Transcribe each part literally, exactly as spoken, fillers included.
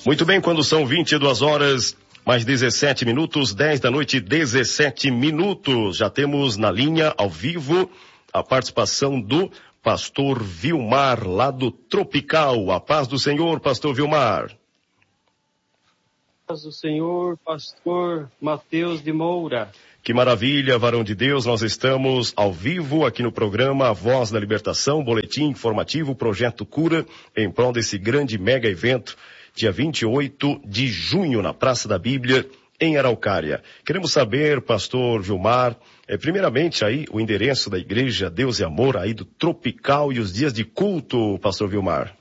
Muito bem, quando são vinte e duas horas, mais dezessete minutos, dez da noite, dezessete minutos. Já temos na linha, ao vivo, a participação do pastor Vilmar, lá do Tropical. A paz do Senhor, pastor Vilmar. A paz do Senhor, pastor Mateus de Moura. Que maravilha, varão de Deus, nós estamos ao vivo aqui no programa A Voz da Libertação, boletim informativo, Projeto Cura, em prol desse grande mega evento, dia vinte e oito de junho, na Praça da Bíblia, em Araucária. Queremos saber, pastor Vilmar, é, primeiramente aí o endereço da Igreja Deus e Amor, aí do Tropical, e os dias de culto, pastor Vilmar.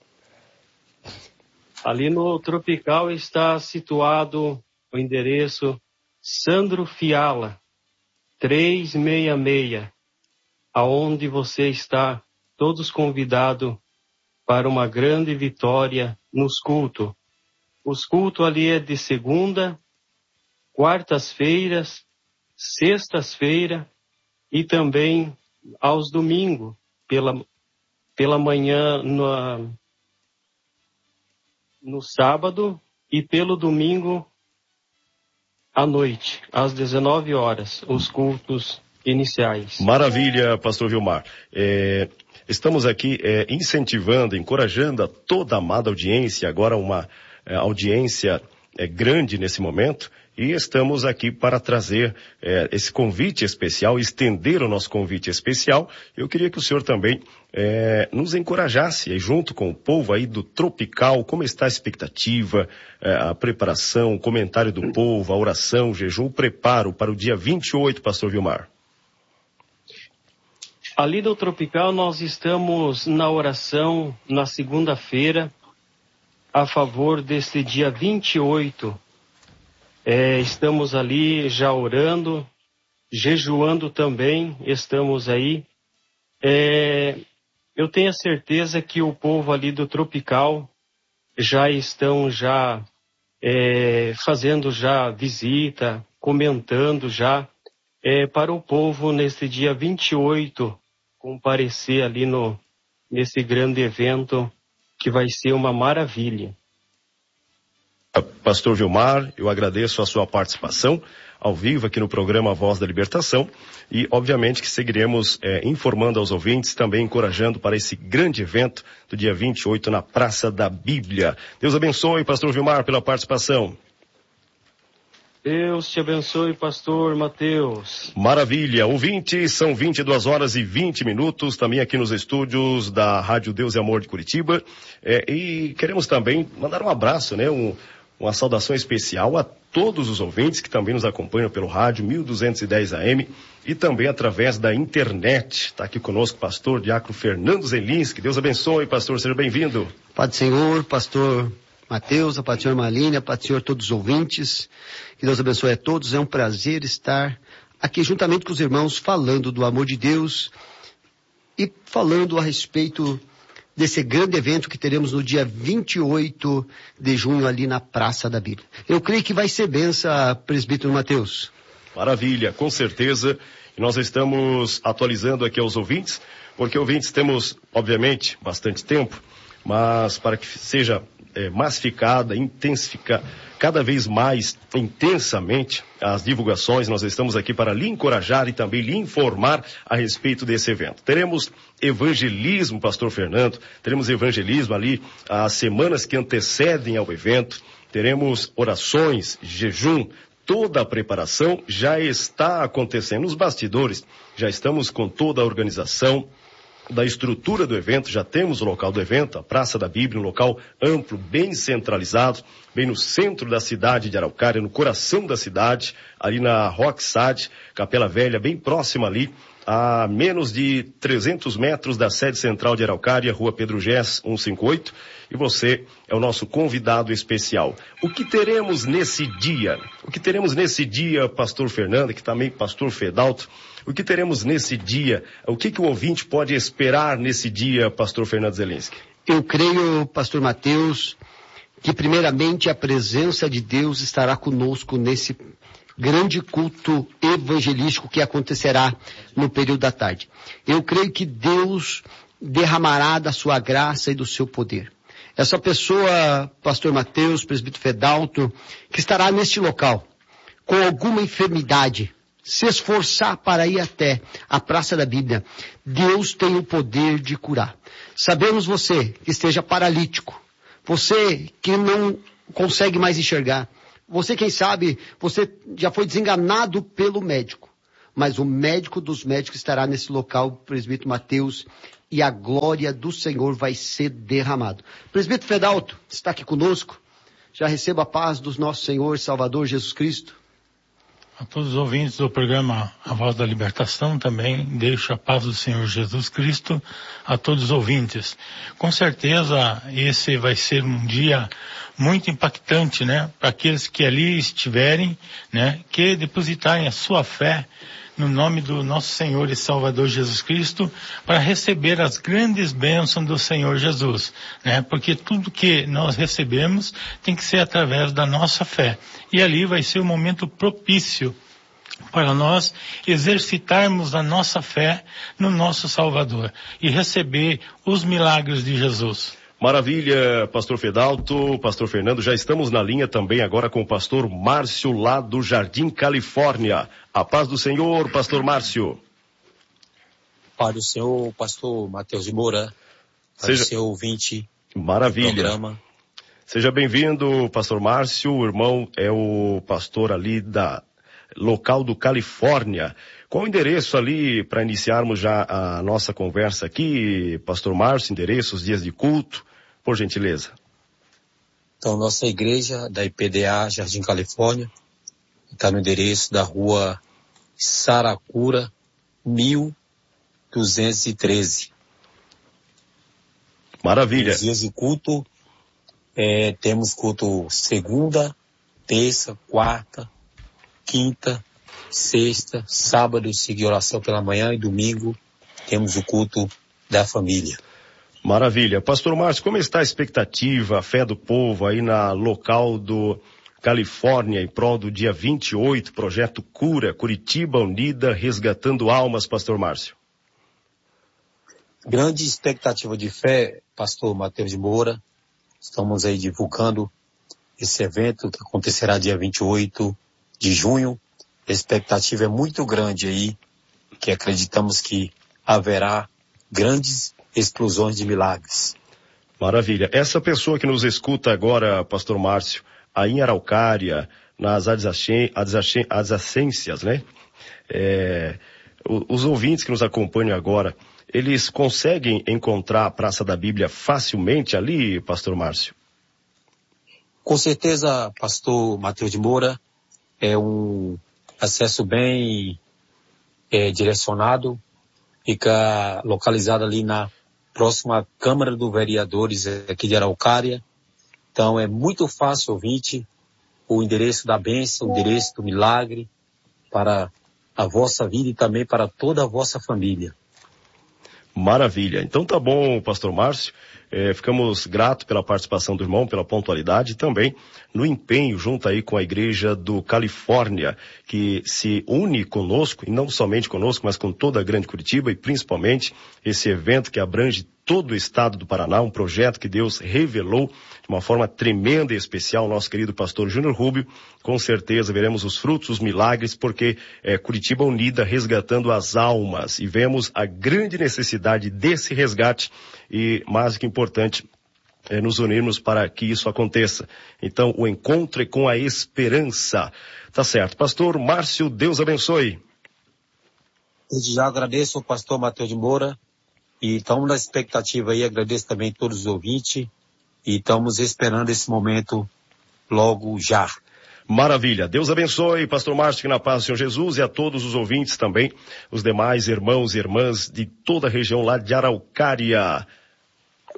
Ali no Tropical está situado o endereço Sandro Fiala, trezentos e sessenta e seis, aonde você está todos convidados para uma grande vitória nos cultos. Os cultos ali é de segunda, quartas-feiras, sextas-feiras e também aos domingos, pela, pela manhã no, no sábado e pelo domingo à noite, às dezenove horas, os cultos iniciais. Maravilha, pastor Vilmar. É, estamos aqui é, incentivando, encorajando a toda a amada audiência, agora uma é, audiência é, grande nesse momento, e estamos aqui para trazer é, esse convite especial, estender o nosso convite especial. Eu queria que o senhor também é, nos encorajasse, aí, junto com o povo aí do Tropical, como está a expectativa, é, a preparação, o comentário do povo, a oração, o jejum, o preparo para o dia vinte e oito, pastor Vilmar. Ali do Tropical nós estamos na oração na segunda-feira a favor deste dia vinte e oito. É, estamos ali já orando, jejuando também, estamos aí. É, eu tenho a certeza que o povo ali do Tropical já estão já é, fazendo já visita, comentando já é, para o povo nesse dia vinte e oito comparecer ali no, nesse grande evento que vai ser uma maravilha. Pastor Vilmar, eu agradeço a sua participação ao vivo aqui no programa Voz da Libertação e, obviamente, que seguiremos é, informando aos ouvintes, também encorajando para esse grande evento do dia vinte e oito na Praça da Bíblia. Deus abençoe, pastor Vilmar, pela participação. Deus te abençoe, pastor Mateus. Maravilha. Ouvintes, são vinte e duas horas e vinte minutos, também aqui nos estúdios da Rádio Deus e Amor de Curitiba. É, e queremos também mandar um abraço, né? Um, uma saudação especial a todos os ouvintes que também nos acompanham pelo rádio mil duzentos e dez A M e também através da internet. Está aqui conosco o pastor Diácono Fernando Zelinski. Deus abençoe, pastor. Seja bem-vindo. Pai do Senhor, pastor Mateus, a Pai do Senhor Malínia, a Pai do Senhor todos os ouvintes, que Deus abençoe a todos, é um prazer estar aqui juntamente com os irmãos falando do amor de Deus e falando a respeito desse grande evento que teremos no dia vinte e oito de junho ali na Praça da Bíblia. Eu creio que vai ser benção, presbítero Mateus. Maravilha, com certeza, e nós estamos atualizando aqui aos ouvintes, porque ouvintes temos, obviamente, bastante tempo, mas para que seja É, massificada, intensificar cada vez mais intensamente as divulgações, nós estamos aqui para lhe encorajar e também lhe informar a respeito desse evento. Teremos evangelismo, pastor Fernando, teremos evangelismo ali as semanas que antecedem ao evento, teremos orações, jejum, toda a preparação já está acontecendo nos bastidores, já estamos com toda a organização da estrutura do evento, já temos o local do evento, a Praça da Bíblia, um local amplo, bem centralizado, bem no centro da cidade de Araucária, no coração da cidade, ali na Roxade, Capela Velha, bem próxima ali, a menos de trezentos metros da sede central de Araucária, Rua Pedro Gés, cento e cinquenta e oito, e você é o nosso convidado especial. O que teremos nesse dia? O que teremos nesse dia, pastor Fernando, que também pastor Fedalto, o que teremos nesse dia? O que, que o ouvinte pode esperar nesse dia, pastor Fernando Zelinski? Eu creio, pastor Mateus, que primeiramente a presença de Deus estará conosco nesse grande culto evangelístico que acontecerá no período da tarde. Eu creio que Deus derramará da sua graça e do seu poder. Essa pessoa, pastor Mateus, presbítero Fedalto, que estará neste local, com alguma enfermidade, se esforçar para ir até a Praça da Bíblia, Deus tem o poder de curar. Sabemos você que esteja paralítico, você que não consegue mais enxergar, você, quem sabe, você já foi desenganado pelo médico, mas o médico dos médicos estará nesse local, o presbítero Mateus, e a glória do Senhor vai ser derramada. Presbítero Fedalto, está aqui conosco, já receba a paz do nosso Senhor e Salvador Jesus Cristo. A todos os ouvintes do programa A Voz da Libertação também deixo a paz do Senhor Jesus Cristo a todos os ouvintes. Com certeza esse vai ser um dia muito impactante, né? Para aqueles que ali estiverem, né? Que depositarem a sua fé no nome do nosso Senhor e Salvador Jesus Cristo, para receber as grandes bênçãos do Senhor Jesus, né? Porque tudo que nós recebemos tem que ser através da nossa fé. E ali vai ser um momento propício para nós exercitarmos a nossa fé no nosso Salvador e receber os milagres de Jesus. Maravilha, pastor Fedalto, pastor Fernando, já estamos na linha também agora com o pastor Márcio lá do Jardim Califórnia. A paz do Senhor, pastor Márcio. Paz do Senhor, pastor Mateus de Moura, para Seja... o seu ouvinte. Maravilha. Do programa. Seja bem-vindo, pastor Márcio, o irmão é o pastor ali da local do Califórnia. Qual o endereço ali para iniciarmos já a nossa conversa aqui, pastor Márcio, endereço, os dias de culto, por gentileza. Então, nossa igreja da I P D A Jardim Califórnia está no endereço da rua Saracura, mil duzentos e treze. Maravilha. Os dias de culto, é, temos culto segunda, terça, quarta, quinta, sexta, sábado, seguir oração pela manhã e domingo temos o culto da família. Maravilha. Pastor Márcio, como está a expectativa, a fé do povo aí na local do Califórnia em prol do dia vinte e oito, Projeto Cura, Curitiba Unida, resgatando almas, pastor Márcio? Grande expectativa de fé, pastor Mateus de Moura. Estamos aí divulgando esse evento que acontecerá dia vinte e oito de junho. A expectativa é muito grande aí, que acreditamos que haverá grandes explosões de milagres. Maravilha. Essa pessoa que nos escuta agora, pastor Márcio, aí em Araucária, nas adjacências, né? É, os ouvintes que nos acompanham agora, eles conseguem encontrar a Praça da Bíblia facilmente ali, pastor Márcio? Com certeza, pastor Mateus de Moura, é um acesso bem é, direcionado, fica localizado ali na próxima Câmara dos Vereadores aqui de Araucária. Então é muito fácil, ouvinte, o endereço da bênção, o endereço do milagre para a vossa vida e também para toda a vossa família. Maravilha. Então tá bom, pastor Márcio. É, ficamos gratos pela participação do irmão, pela pontualidade e também no empenho junto aí com a Igreja do Califórnia, que se une conosco, e não somente conosco, mas com toda a Grande Curitiba e principalmente esse evento que abrange todo o estado do Paraná, um projeto que Deus revelou de uma forma tremenda e especial, nosso querido pastor Júnior Rubio. Com certeza veremos os frutos, os milagres, porque é Curitiba Unida resgatando as almas e vemos a grande necessidade desse resgate e, mais do que importante, é nos unirmos para que isso aconteça. Então, o encontro é com a esperança. Tá certo. Pastor Márcio, Deus abençoe. Desde já agradeço ao pastor Mateus de Moura e estamos na expectativa aí, agradeço também a todos os ouvintes e estamos esperando esse momento logo já. Maravilha. Deus abençoe, pastor Márcio, que na paz do Senhor Jesus, e a todos os ouvintes também, os demais irmãos e irmãs de toda a região lá de Araucária.